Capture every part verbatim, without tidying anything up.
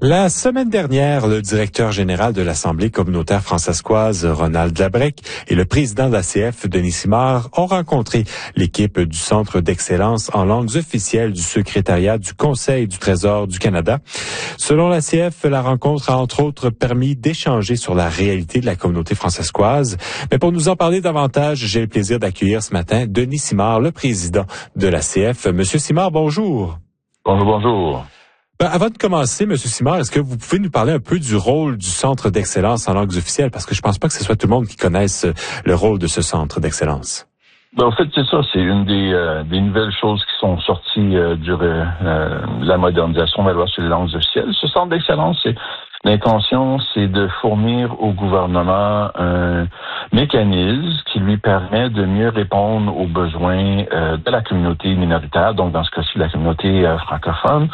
La semaine dernière, le directeur général de l'Assemblée communautaire francescoise, Ronald Labrec, et le président de l'A C F, Denis Simard, ont rencontré l'équipe du Centre d'excellence en langues officielles du secrétariat du Conseil du Trésor du Canada. Selon l'A C F, la rencontre a entre autres permis d'échanger sur la réalité de la communauté francescoise. Mais pour nous en parler davantage, j'ai le plaisir d'accueillir ce matin Denis Simard, le président de l'A C F. Monsieur Simard, bonjour. Bonjour, bonjour. Ben, avant de commencer, Monsieur Simard, est-ce que vous pouvez nous parler un peu du rôle du Centre d'excellence en langues officielles? Parce que je pense pas que ce soit tout le monde qui connaisse le rôle de ce Centre d'excellence. Ben, en fait, c'est ça. C'est une des, euh, des nouvelles choses qui sont sorties euh, durant euh, la modernisation de la loi sur les langues officielles. Ce Centre d'excellence, c'est l'intention, c'est de fournir au gouvernement un mécanisme qui lui permet de mieux répondre aux besoins euh, de la communauté minoritaire, donc dans ce cas-ci, la communauté euh, francophone,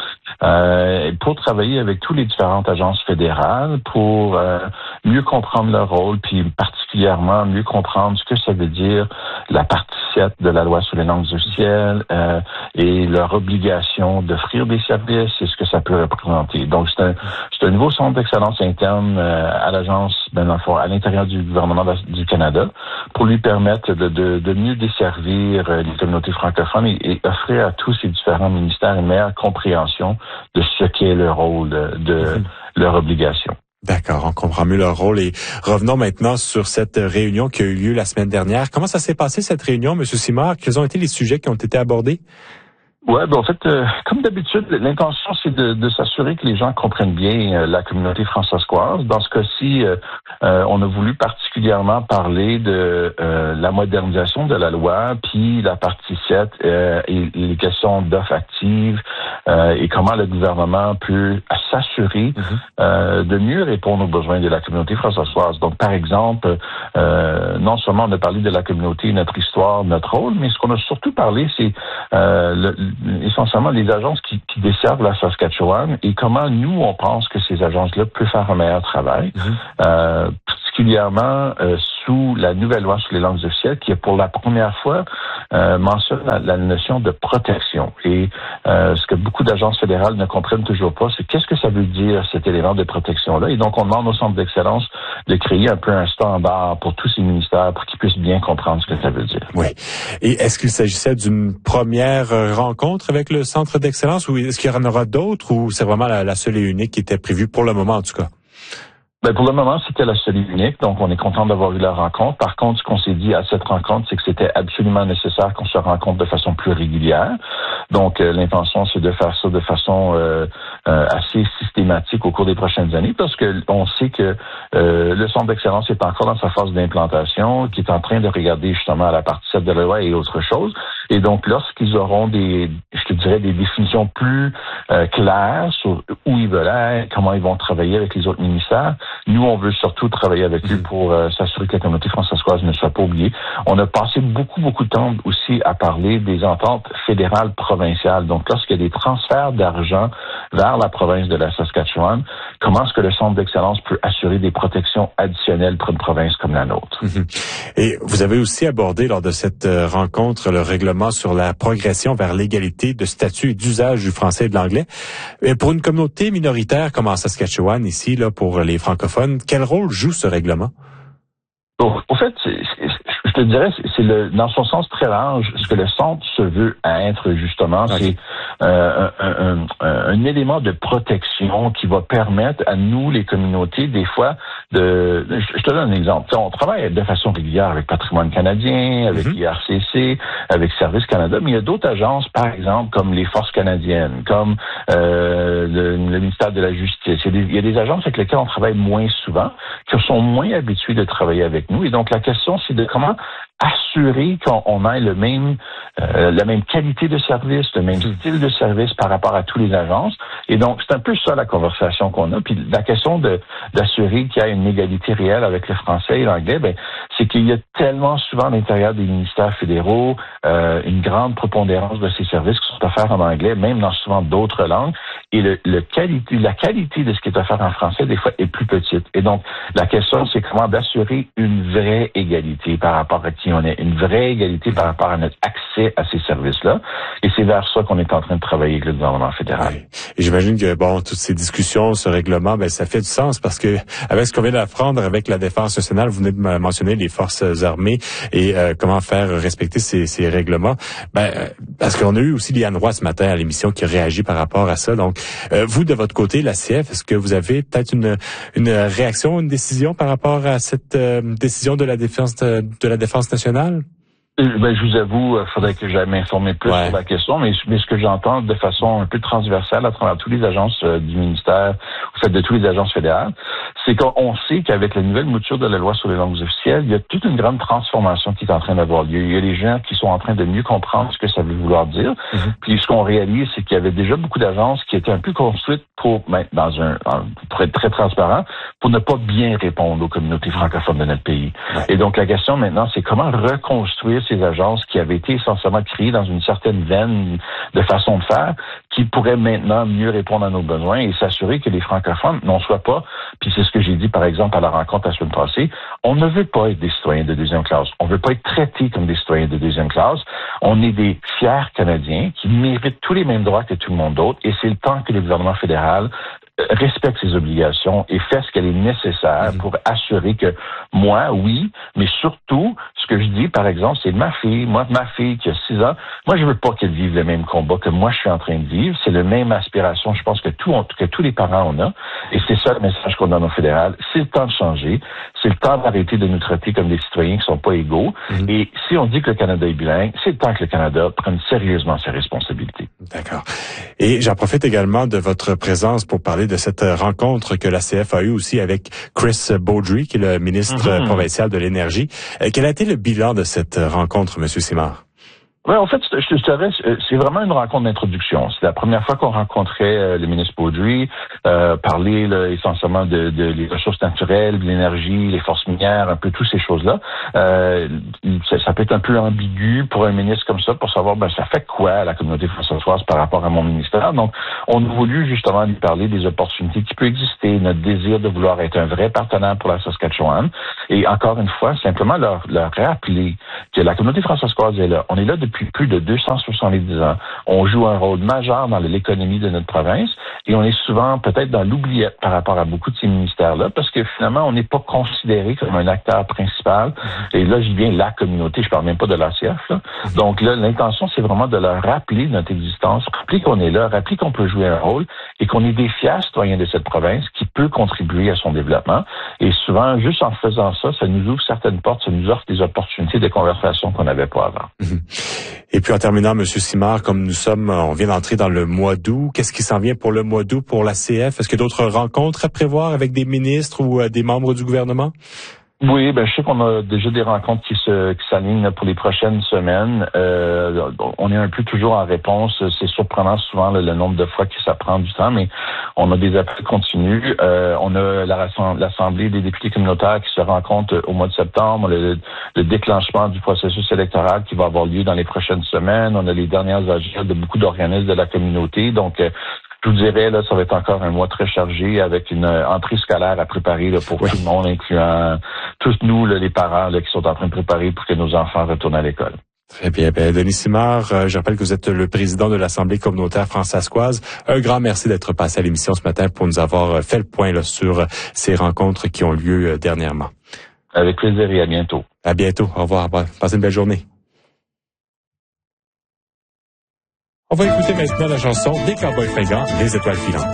euh, pour travailler avec toutes les différentes agences fédérales pour euh, mieux comprendre leur rôle, puis particulièrement mieux comprendre ce que ça veut dire la partie sept de la loi sur les langues officielles euh, et leur obligation d'offrir des services et ce que ça peut représenter. Donc, c'est un, c'est un nouveau centre d'excellence interne euh, à l'agence, ben, dans le fond, à l'intérieur du gouvernement du Canada, pour lui permettre de, de, de mieux desservir euh, les communautés francophones et, et offrir à tous ces différents ministères une meilleure compréhension de ce qu'est le rôle de, de mmh. leur obligation. D'accord, on comprend mieux leur rôle. Et revenons maintenant sur cette réunion qui a eu lieu la semaine dernière. Comment ça s'est passé, cette réunion, M. Simard? Quels ont été les sujets qui ont été abordés? Ouais, ben en fait, euh, comme d'habitude, l'intention c'est de, de s'assurer que les gens comprennent bien euh, la communauté francescoise. Dans ce cas-ci, euh, euh, on a voulu particulièrement parler de euh, la modernisation de la loi, puis la partie sept euh, et les questions d'offres actives euh, et comment le gouvernement peut s'assurer mm-hmm. euh, de mieux répondre aux besoins de la communauté francescoise. Donc, par exemple, euh, non seulement on a parlé de la communauté, notre histoire, notre rôle, mais ce qu'on a surtout parlé, c'est euh, le essentiellement les agences qui, qui desservent la Saskatchewan et comment nous, on pense que ces agences-là peuvent faire un meilleur travail, mmh. euh, particulièrement euh, sous la nouvelle loi sur les langues officielles qui, pour la première fois, euh, mentionne la, la notion de protection. Et euh, ce que beaucoup d'agences fédérales ne comprennent toujours pas, c'est qu'est-ce que ça veut dire, cet élément de protection-là. Et donc, on demande au Centre d'excellence de créer un peu un standard pour tous ces ministères pour qu'ils puissent bien comprendre ce que ça veut dire. Oui. Et est-ce qu'il s'agissait d'une première rencontre avec le Centre d'excellence ou est-ce qu'il y en aura d'autres ou c'est vraiment la, la seule et unique qui était prévue pour le moment en tout cas? Ben pour le moment, c'était la seule et unique, donc on est content d'avoir eu la rencontre. Par contre, ce qu'on s'est dit à cette rencontre, c'est que c'était absolument nécessaire qu'on se rencontre de façon plus régulière. Donc, euh, l'intention, c'est de faire ça de façon euh, euh, assez systématique au cours des prochaines années, parce que on sait que euh, le Centre d'excellence est encore dans sa phase d'implantation, qui est en train de regarder justement à la partie sept de la loi et autre chose. Et donc, lorsqu'ils auront des, je te dirais, des définitions plus euh, claires sur où ils veulent être, comment ils vont travailler avec les autres ministères, nous, on veut surtout travailler avec eux pour euh, s'assurer que la communauté francescoise ne soit pas oubliée. On a passé beaucoup, beaucoup de temps aussi à parler des ententes fédérales provinciales. Donc, lorsqu'il y a des transferts d'argent vers la province de la Saskatchewan, comment est-ce que le Centre d'excellence peut assurer des protections additionnelles pour une province comme la nôtre? Mm-hmm. Et vous avez aussi abordé lors de cette rencontre le règlement sur la progression vers l'égalité de statut et d'usage du français et de l'anglais. Et pour une communauté minoritaire comme en Saskatchewan, ici, là, pour les francophones, quel rôle joue ce règlement? Bon, au fait, c'est, c'est, je te dirais, c'est, c'est le, dans son sens très large, ce que le centre se veut être, justement, okay. c'est euh, un, un, un, un élément de protection qui va permettre à nous, les communautés, des fois, de... Je, je te donne un exemple. T'sais, on travaille de façon régulière avec Patrimoine canadien, avec mm-hmm. I R C C, avec Service Canada, mais il y a d'autres agences, par exemple, comme les Forces canadiennes, comme euh, le, le ministère de la Justice. Il y, a des, il y a des agences avec lesquelles on travaille moins souvent, qui sont moins habituées de travailler avec nous. Et donc, la question, c'est de comment assurer qu'on ait le même, euh, la même qualité de service, le même style de service par rapport à tous les agences. Et donc, c'est un peu ça la conversation qu'on a. Puis la question de d'assurer qu'il y a une égalité réelle avec le français et l'anglais, ben, c'est qu'il y a tellement souvent à l'intérieur des ministères fédéraux euh, une grande prépondérance de ces services qui sont offerts en anglais, même dans souvent d'autres langues. et le, le qualité, la qualité de ce qui est offert en français, des fois, est plus petite. Et donc, la question, c'est comment d'assurer une vraie égalité par rapport à qui on est, une vraie égalité par rapport à notre accès à ces services-là. Et c'est vers ça qu'on est en train de travailler avec le gouvernement fédéral. Oui. Et j'imagine que, bon, toutes ces discussions, ce règlement, ben, ça fait du sens parce que, avec ce qu'on vient d'apprendre avec la Défense nationale, vous venez de mentionner les forces armées et euh, comment faire respecter ces, ces règlements. Ben, parce qu'on a eu aussi Liane Roy ce matin à l'émission qui a réagi par rapport à ça. Donc, euh, vous, de votre côté, la C F, est-ce que vous avez peut-être une, une réaction, une décision par rapport à cette euh, décision de la Défense de, de la Défense nationale? Ben, je vous avoue, il faudrait que j'aille m'informer plus ouais. sur la question, mais, mais ce que j'entends de façon un peu transversale à travers toutes les agences euh, du ministère, en fait, de toutes les agences fédérales, c'est qu'on sait qu'avec la nouvelle mouture de la loi sur les langues officielles, il y a toute une grande transformation qui est en train d'avoir lieu. Il y a des gens qui sont en train de mieux comprendre ce que ça veut vouloir dire. Mm-hmm. Puis ce qu'on réalise, c'est qu'il y avait déjà beaucoup d'agences qui étaient un peu construites pour, ben, dans un, pour être très transparent, pour ne pas bien répondre aux communautés francophones de notre pays. Ouais. Et donc la question maintenant, c'est comment reconstruire ces agences qui avaient été essentiellement créées dans une certaine veine de façon de faire, qui pourraient maintenant mieux répondre à nos besoins et s'assurer que les francophones n'en soient pas, puis c'est ce que j'ai dit par exemple à la rencontre la semaine passée, on ne veut pas être des citoyens de deuxième classe, on ne veut pas être traités comme des citoyens de deuxième classe, on est des fiers Canadiens qui méritent tous les mêmes droits que tout le monde d'autre et c'est le temps que le gouvernement fédéral respecte ses obligations et fait ce qu'elle est nécessaire mmh. pour assurer que moi, oui, mais surtout, ce que je dis, par exemple, c'est ma fille, moi, ma fille qui a six ans, moi, je veux pas qu'elle vive le même combat que moi, je suis en train de vivre. C'est la même aspiration, je pense, que, tout, que tous les parents en ont. Et c'est ça le message qu'on donne au fédéral. C'est le temps de changer. C'est le temps d'arrêter de nous traiter comme des citoyens qui sont pas égaux. Mmh. Et si on dit que le Canada est bilingue, c'est le temps que le Canada prenne sérieusement ses responsabilités. D'accord. Et j'en profite également de votre présence pour parler de cette rencontre que la C F a eue aussi avec Chris Beaudry, qui est le ministre mm-hmm. provincial de l'Énergie. Quel a été le bilan de cette rencontre, M. Simard? Oui, en fait, je te dirais, c'est vraiment une rencontre d'introduction. C'est la première fois qu'on rencontrait euh, le ministre Beaudry, euh, parler là, essentiellement de, de les ressources naturelles, de l'énergie, les forces minières, un peu toutes ces choses-là. Euh, ça, ça peut être un peu ambigu pour un ministre comme ça, pour savoir ben ça fait quoi à la communauté française par rapport à mon ministère. Donc, on a voulu justement lui parler des opportunités qui peuvent exister, notre désir de vouloir être un vrai partenaire pour la Saskatchewan. Et encore une fois, simplement leur, leur rappeler que la communauté française est là. On est là depuis Depuis plus de deux cent soixante-dix ans. On joue un rôle majeur dans l'économie de notre province et on est souvent peut-être dans l'oubliette par rapport à beaucoup de ces ministères-là parce que finalement, on n'est pas considéré comme un acteur principal. Et là, je dis bien la communauté, je parle même pas de l'A C F. Là. Donc là, l'intention, c'est vraiment de leur rappeler notre existence, rappeler qu'on est là, rappeler qu'on peut jouer un rôle et qu'on est des fiers citoyens de cette province qui peut contribuer à son développement. Et souvent, juste en faisant ça, ça nous ouvre certaines portes, ça nous offre des opportunités de conversation qu'on n'avait pas avant. Et puis en terminant, M. Simard, comme nous sommes, on vient d'entrer dans le mois d'août. Qu'est-ce qui s'en vient pour le mois d'août pour la C F? Est-ce qu'il y a d'autres rencontres à prévoir avec des ministres ou euh, des membres du gouvernement? Oui, ben je sais qu'on a déjà des rencontres qui se qui s'alignent pour les prochaines semaines. Euh, on est un peu toujours en réponse. C'est surprenant souvent là, le nombre de fois que ça prend du temps, mais on a des appels continus. Euh, on a la, l'Assemblée des députés communautaires qui se rencontre au mois de septembre. Le, le déclenchement du processus électoral qui va avoir lieu dans les prochaines semaines. On a les dernières agendas de beaucoup d'organismes de la communauté. Donc, euh, je vous dirais, là, ça va être encore un mois très chargé avec une entrée scolaire à préparer là, pour oui. tout le monde, incluant tous nous, là, les parents là, qui sont en train de préparer pour que nos enfants retournent à l'école. Très bien. Ben, Denis Simard, euh, je rappelle que vous êtes le président de l'Assemblée communautaire fransaskoise. Un grand merci d'être passé à l'émission ce matin pour nous avoir fait le point là, sur ces rencontres qui ont lieu euh, dernièrement. Avec plaisir et à bientôt. À bientôt. Au revoir. Passez une belle journée. On va écouter maintenant la chanson des Cowboys fringants, Les étoiles filantes.